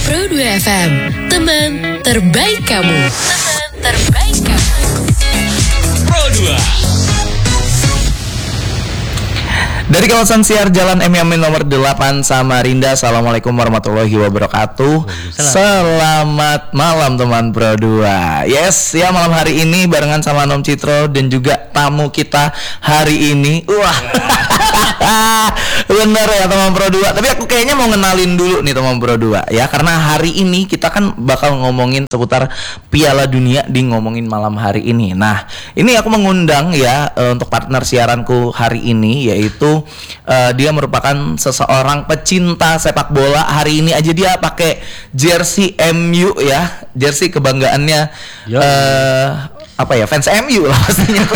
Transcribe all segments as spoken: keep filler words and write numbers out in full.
Pro dua F M, teman terbaik kamu. Teman terbaik kamu. Pro dua. Dari kawasan siar Jalan M Yamin nomor delapan Samarinda. Assalamualaikum warahmatullahi wabarakatuh. Selamat malam teman Pro dua. Yes, ya malam hari ini barengan sama Nom Citro dan juga tamu kita hari ini. Wah. Bener ya teman Pro dua. Tapi aku kayaknya mau ngenalin dulu nih teman Pro dua ya, karena hari ini kita kan bakal ngomongin seputar Piala Dunia di ngomongin malam hari ini. Nah, ini aku mengundang ya untuk partner siaranku hari ini, yaitu Uh, dia merupakan seseorang pecinta sepak bola. Hari ini aja dia pakai jersey M U ya, jersey kebanggaannya uh, apa ya, fans M U lah pastinya.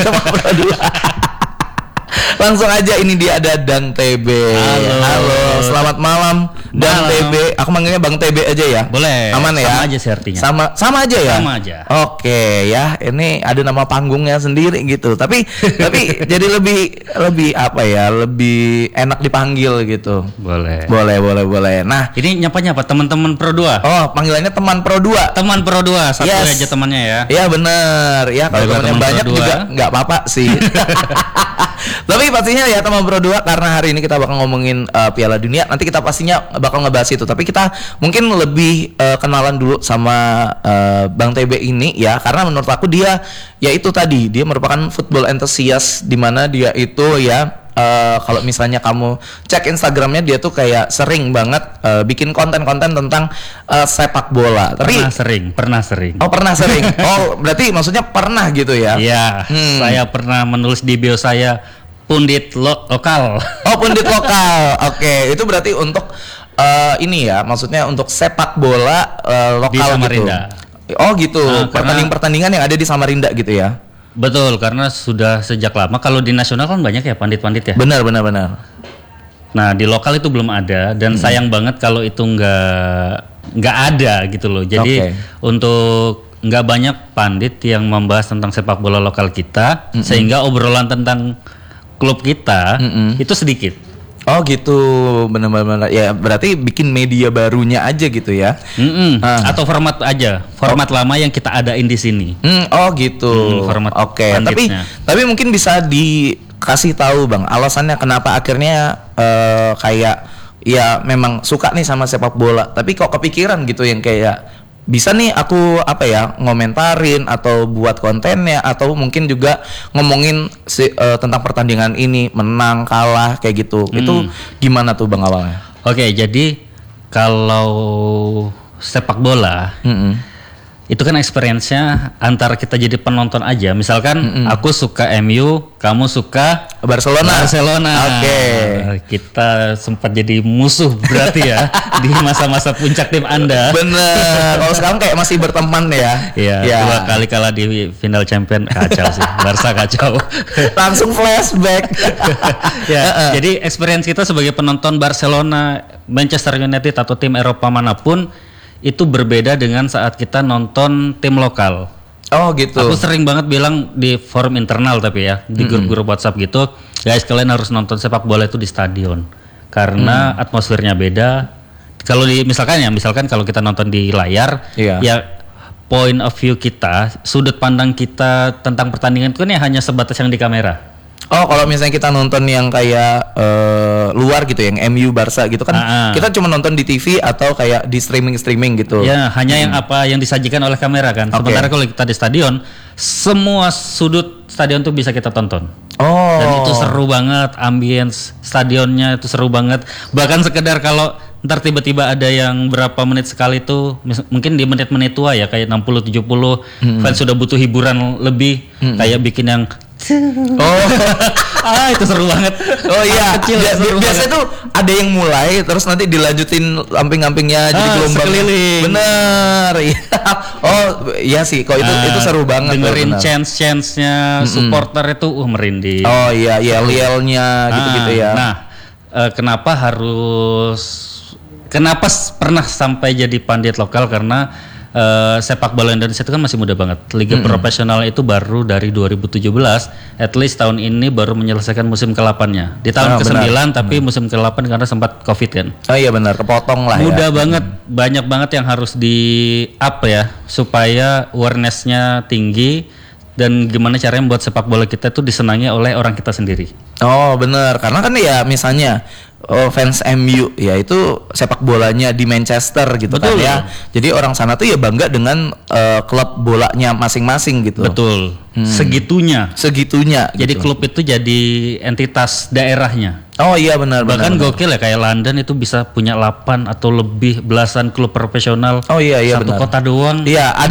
Langsung aja, ini dia ada Dang T B. Halo, Halo, selamat malam Dang T B. Aku manggilnya Bang T B aja ya. Boleh. Aman ya? Sama aja sih artinya. Sama sama aja ya. Sama aja. Oke ya, ini ada nama panggungnya sendiri gitu. Tapi tapi jadi lebih lebih apa ya? Lebih enak dipanggil gitu. Boleh. Boleh, boleh, boleh. Nah, ini nyapa-nyapa teman-teman Pro dua. oh, panggilannya teman Pro dua. Teman Pro dua, satu Yes. aja temannya ya. Iya bener. Ya kalau Baiklah, temannya teman banyak Pro dua. juga nggak apa-apa sih. Tapi pastinya ya teman Pro dua, karena hari ini kita bakal ngomongin uh, Piala Dunia. Nanti kita pastinya bakal ngebahas itu. Tapi kita mungkin lebih uh, kenalan dulu sama uh, Bang T B ini ya, karena menurut aku dia ya itu tadi, dia merupakan football enthusiast, di mana dia itu ya Uh, kalau misalnya kamu cek Instagramnya, dia tuh kayak sering banget uh, bikin konten-konten tentang uh, sepak bola. Tapi Pernah sering, pernah sering. oh pernah sering. Oh berarti maksudnya pernah gitu ya? Iya, Hmm. saya pernah menulis di bio saya pundit lo- lokal. Oh pundit lokal. Oke, itu berarti untuk uh, ini ya, maksudnya untuk sepak bola uh, lokal Di Samarinda. gitu. Oh gitu. Nah, karena- Pertandingan-pertandingan yang ada di Samarinda gitu ya? Betul, karena sudah sejak lama. Kalau di nasional kan banyak ya pandit-pandit ya. Benar, benar, benar. Nah, di lokal itu belum ada, dan Hmm. sayang banget kalau itu nggak nggak ada gitu loh. Jadi Oke. untuk nggak banyak pandit yang membahas tentang sepak bola lokal kita, Mm-mm. sehingga obrolan tentang klub kita Mm-mm. itu sedikit. Oh gitu, benar-benar. Ya berarti bikin media barunya aja gitu ya? Mm-mm. Ah. Atau format aja, format lama yang kita adain di sini. Hmm, oh gitu. Hmm, format Oke, tapi panditnya. tapi mungkin bisa dikasih tahu Bang, alasannya kenapa akhirnya eh, kayak ya memang suka nih sama sepak bola, tapi kok kepikiran gitu yang kayak bisa nih aku apa ya, ngomentarin atau buat kontennya, atau mungkin juga ngomongin si, eh, tentang pertandingan ini, menang kalah kayak gitu. Hmm. Itu gimana tuh Bang awalnya? Oke, jadi kalau sepak bola Mm-mm. itu kan experience-nya antara kita jadi penonton aja. Misalkan Mm-mm. aku suka M U, kamu suka Barcelona. Barcelona. Oke. Kita sempat jadi musuh berarti ya di masa-masa puncak tim Anda. Bener. Kalau sekarang kayak masih berteman ya. Iya, Ya. dua kali kalah di final champion, kacau sih. Barca kacau. Langsung flashback. Ya, jadi experience kita sebagai penonton Barcelona, Manchester United atau tim Eropa manapun itu berbeda dengan saat kita nonton tim lokal. Oh gitu. Aku sering banget bilang di forum internal, tapi ya di grup-grup WhatsApp gitu, guys kalian harus nonton sepak bola itu di stadion karena Mm. atmosfernya beda. Kalau di misalkan ya, misalkan kalau kita nonton di layar, Iya. ya point of view kita, sudut pandang kita tentang pertandingan itu kan ya hanya sebatas yang di kamera. Oh kalau misalnya kita nonton yang kayak eh, luar gitu, yang M U Barca gitu kan, Ah, ah. kita cuma nonton di T V atau kayak di streaming-streaming gitu. Ya, hanya yang apa yang disajikan oleh kamera kan. Oke. Sementara kalau kita di stadion, semua sudut stadion tuh bisa kita tonton. Oh. Dan itu seru banget, ambience stadionnya itu seru banget. Bahkan sekedar kalau ntar tiba-tiba ada yang berapa menit sekali tuh, mis- mungkin di menit-menit tua ya, kayak enam puluh tujuh puluh, fans sudah butuh hiburan lebih, kayak bikin yang Oh. ah itu seru banget. Oh iya. Anak kecil Bia- seru biasanya banget. tuh ada yang mulai terus nanti dilanjutin samping-sampingnya jadi Ah, gelombang. sekeliling. Bener. Iya. Oh iya sih, kok itu Ah, itu seru banget. dengerin bener. chance-chance-nya supporter itu uh merinding. Oh iya, yel-yelnya gitu-gitu Ah, ya. Nah, eh, kenapa harus kenapa s- pernah sampai jadi pandit lokal, karena eh, sepak bola Indonesia itu kan masih muda banget. Liga Mm-mm. profesional itu baru dari dua ribu tujuh belas, at least tahun ini baru menyelesaikan musim ke-delapan-nya. Di tahun Ah, ke-sembilan benar. tapi musim ke-delapan karena sempat Covid kan. Oh iya benar, kepotong lah Mudah ya. banget, banyak banget yang harus di up ya supaya awareness-nya tinggi dan gimana caranya membuat sepak bola kita tuh disenangi oleh orang kita sendiri. Oh benar, karena kan ya misalnya oh, fans M U ya itu sepak bolanya di Manchester gitu Betul. kan ya. Jadi orang sana tuh ya bangga dengan eh, klub bolanya masing-masing gitu. Betul. Segitunya. Segitunya. Jadi gitu. klub itu jadi entitas daerahnya. Oh iya benar benar. Bahkan benar. gokil ya kayak London itu bisa punya delapan atau lebih belasan klub profesional. Oh iya iya Satu benar. kota doang. Iya,